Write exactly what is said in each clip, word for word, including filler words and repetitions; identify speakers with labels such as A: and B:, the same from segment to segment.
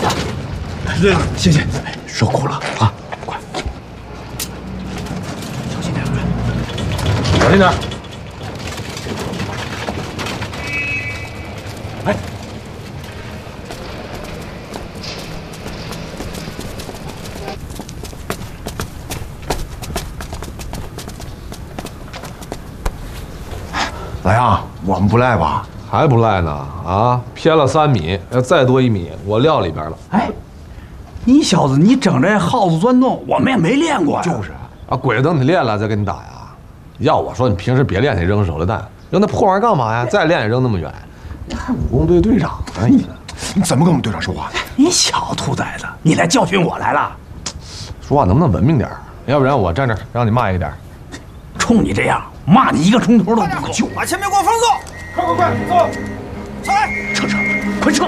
A: 对了，谢谢，受苦了啊！快，小心点，小心点。哎。
B: 老杨，我们不赖吧？
C: 还不赖呢啊！偏了三米，要再多一米，我撂里边了。
A: 哎，你小子，你整这耗子钻洞，我们也没练过呀。
B: 就是
C: 啊，鬼子等你练了再跟你打呀。要我说，你平时别练那扔手榴弹，扔那破玩意儿干嘛呀？再练也扔那么远。你还武工队队长呢？你
B: 你怎么跟我们队长说话呢？
A: 你小兔崽子，你来教训我来了？
C: 说话能不能文明点？要不然我站这儿让你骂一点。
A: 冲你这样，骂你一个钟头都不够。
D: 就把前面给我封锁！快快快，走！上来！
A: 撤撤，快撤！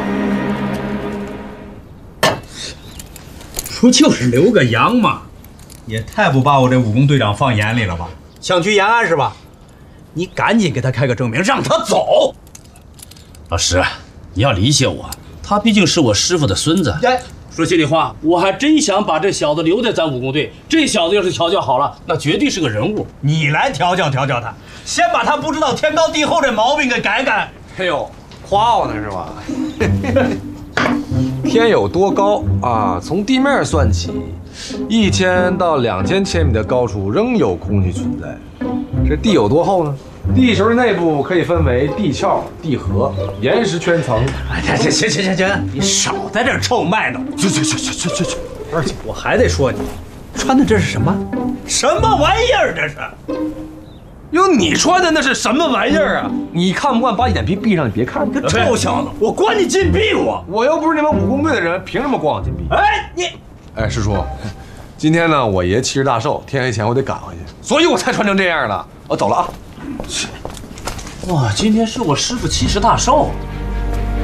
A: 不就是留个洋吗？也太不把我这武工队长放眼里了吧？想去延安是吧？你赶紧给他开个证明，让他走。
E: 老师，你要理解我，他毕竟是我师傅的孙子。
A: 哎，
E: 说心里话，我还真想把这小子留在咱武工队。这小子要是调教好了，那绝对是个人物。
A: 你来调教调教他，先把他不知道天高地厚这毛病给改改。
C: 哎呦，夸我呢是吧？天有多高啊？从地面算起，一千到两千千米的高处仍有空气存在。这地有多厚呢？地球的内部可以分为地壳、地核、岩石圈层。
A: 哎，行行行行行，你少在这臭卖弄。
B: 去去去去去去去！
A: 而且我还得说你，穿的这是什么？什么玩意儿？这是？
C: 哟，你穿的那是什么玩意儿啊？你看不惯，把眼皮闭上，你别看。
A: 这臭小子，我关你禁闭我！
C: 我又不是你们武工队的人，凭什么关我禁闭？
A: 哎，你，
C: 哎，师叔，今天呢，我爷七十大寿，天黑前我得赶回去，所以我才穿成这样的。我走了啊。
E: 哇，今天是我师傅七十大寿，